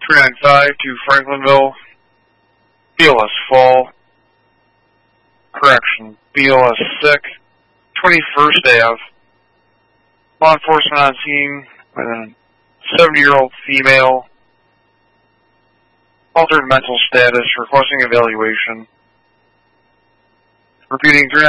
395 to Franklinville, BLS Fall, correction, BLS Sick, 21st Ave. Law enforcement on scene with a 70-year-old female, altered mental status, requesting evaluation. Repeating,